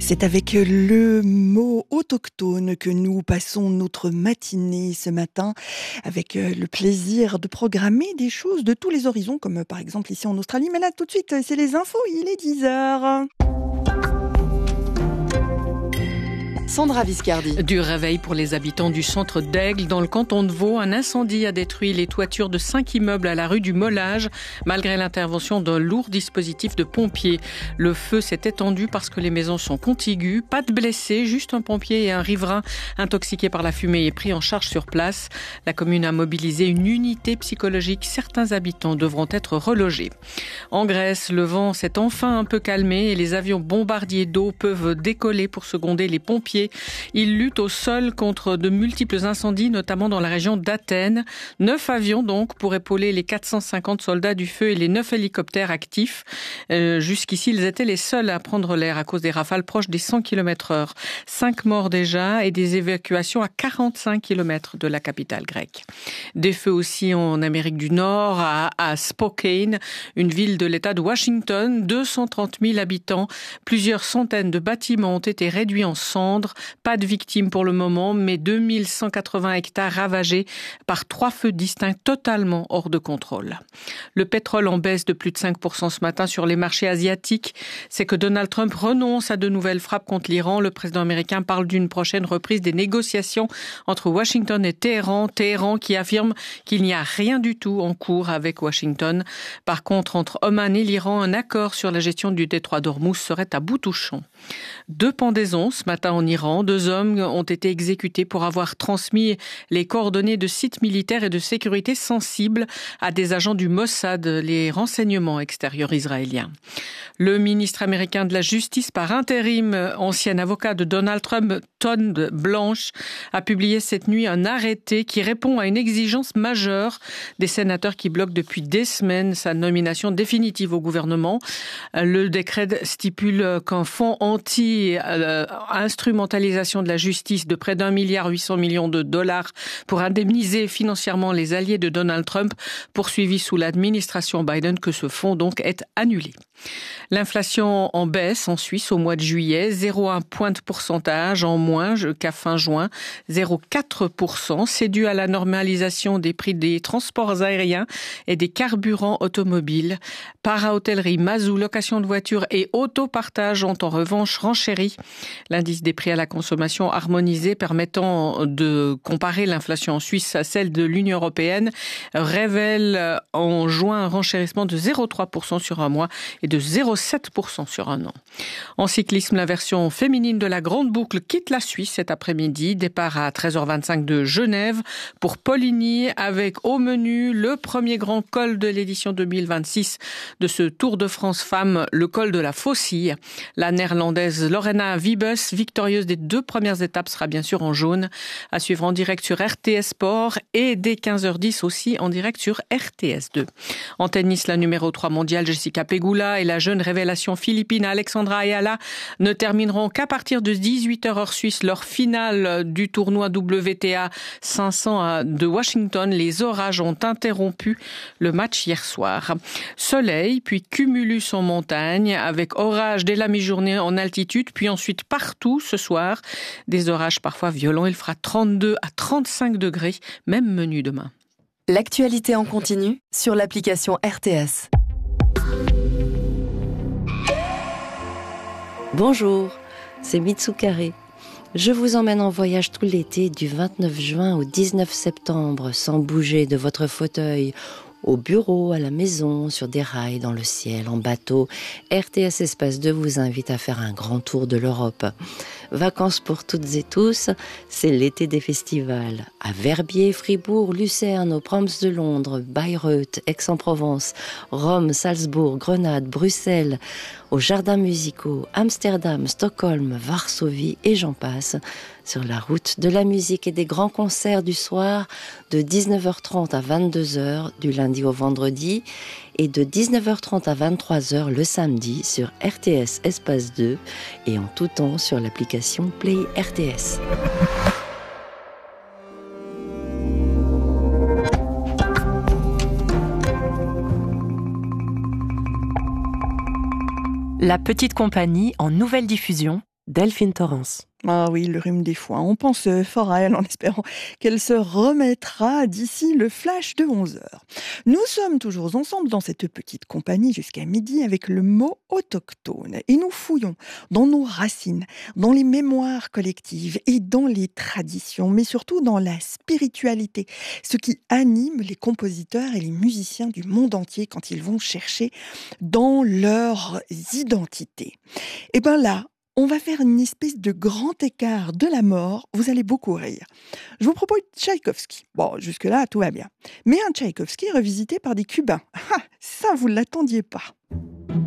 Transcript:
C'est avec le mot autochtone que nous passons notre matinée ce matin, avec le plaisir de programmer des choses de tous les horizons, comme par exemple ici en Australie. Mais là, tout de suite, c'est les infos, il est 10h. Sandra Viscardi. Du réveil pour les habitants du centre d'Aigle, dans le canton de Vaud, un incendie a détruit les toitures de 5 immeubles à la rue du Mollage, malgré l'intervention d'un lourd dispositif de pompiers. Le feu s'est étendu parce que les maisons sont contiguës, pas de blessés, juste un pompier et un riverain intoxiqué par la fumée est pris en charge sur place. La commune a mobilisé une unité psychologique. Certains habitants devront être relogés. En Grèce, le vent s'est enfin un peu calmé et les avions bombardiers d'eau peuvent décoller pour seconder les pompiers. Ils luttent au sol contre de multiples incendies, notamment dans la région d'Athènes. 9 avions donc pour épauler les 450 soldats du feu et les 9 hélicoptères actifs. Jusqu'ici, ils étaient les seuls à prendre l'air à cause des rafales proches des 100 km/h. 5 morts déjà et des évacuations à 45 km de la capitale grecque. Des feux aussi en Amérique du Nord, à Spokane, une ville de l'État de Washington, 230 000 habitants. Plusieurs centaines de bâtiments ont été réduits en cendres. Pas de victimes pour le moment, mais 2180 hectares ravagés par 3 feux distincts totalement hors de contrôle. Le pétrole en baisse de plus de 5% ce matin sur les marchés asiatiques. C'est que Donald Trump renonce à de nouvelles frappes contre l'Iran. Le président américain parle d'une prochaine reprise des négociations entre Washington et Téhéran. Téhéran qui affirme qu'il n'y a rien du tout en cours avec Washington. Par contre, entre Oman et l'Iran, un accord sur la gestion du détroit d'Ormuz serait à bout touchant. 2 pendaisons ce matin en Iran. 2 hommes ont été exécutés pour avoir transmis les coordonnées de sites militaires et de sécurité sensibles à des agents du Mossad, les renseignements extérieurs israéliens. Le ministre américain de la Justice par intérim, ancien avocat de Donald Trump, Todd Blanche, a publié cette nuit un arrêté qui répond à une exigence majeure des sénateurs qui bloquent depuis des semaines sa nomination définitive au gouvernement. Le décret stipule qu'un fonds anti-instrumentalisation de la justice de près d'1,8 milliard de dollars pour indemniser financièrement les alliés de Donald Trump poursuivis sous l'administration Biden, que ce fonds donc est annulé. L'inflation en baisse en Suisse au mois de juillet, 0,1 point de pourcentage en moins qu'à fin juin, 0,4%. C'est dû à la normalisation des prix des transports aériens et des carburants automobiles. Para-hôtellerie, Mazou, location de voitures et autopartage ont en revanche renchéri. L'indice des prix à la consommation harmonisé permettant de comparer l'inflation en Suisse à celle de l'Union européenne révèle en juin un renchérissement de 0,3% sur un mois et de 0,7% sur un an. En cyclisme, la version féminine de la Grande Boucle quitte la Suisse cet après-midi. Départ à 13h25 de Genève pour Poligny, avec au menu le premier grand col de l'édition 2026 de ce Tour de France Femmes, le col de la Faucille. La néerlandaise Lorena Wiebes, victorieuse des 2 premières étapes, sera bien sûr en jaune. À suivre en direct sur RTS Sport et dès 15h10 aussi en direct sur RTS2. En tennis, la numéro 3 mondiale Jessica Pegula et la jeune révélation philippine Alexandra Ayala ne termineront qu'à partir de 18h heure suisse leur finale du tournoi WTA 500 de Washington. Les orages ont interrompu le match hier soir. Soleil, puis cumulus en montagne, avec orage dès la mi-journée en altitude, puis ensuite partout ce soir. Des orages parfois violents, il fera 32 à 35 degrés, même menu demain. L'actualité en continu sur l'application RTS. Bonjour, c'est Mitsukare. Je vous emmène en voyage tout l'été du 29 juin au 19 septembre, sans bouger de votre fauteuil, au bureau, à la maison, sur des rails, dans le ciel, en bateau. RTS Espace 2 vous invite à faire un grand tour de l'Europe. Vacances pour toutes et tous, c'est l'été des festivals. À Verbier, Fribourg, Lucerne, aux Proms de Londres, Bayreuth, Aix-en-Provence, Rome, Salzbourg, Grenade, Bruxelles, aux jardins musicaux, Amsterdam, Stockholm, Varsovie et j'en passe. Sur la route de la musique et des grands concerts du soir de 19h30 à 22h du lundi au vendredi et de 19h30 à 23h le samedi sur RTS Espace 2 et en tout temps sur l'application Play RTS. La Petite Compagnie en nouvelle diffusion Delphine Torrance. Ah oui, le rhume des foins. On pense fort à elle en espérant qu'elle se remettra d'ici le flash de 11 heures. Nous sommes toujours ensemble dans cette petite compagnie jusqu'à midi avec le mot autochtone. Et nous fouillons dans nos racines, dans les mémoires collectives et dans les traditions, mais surtout dans la spiritualité, ce qui anime les compositeurs et les musiciens du monde entier quand ils vont chercher dans leurs identités. Et bien là, on va faire une espèce de grand écart de la mort. Vous allez beaucoup rire. Je vous propose Tchaïkovski. Bon, jusque-là, tout va bien. Mais un Tchaïkovski revisité par des Cubains. Ah, ça, vous ne l'attendiez pas.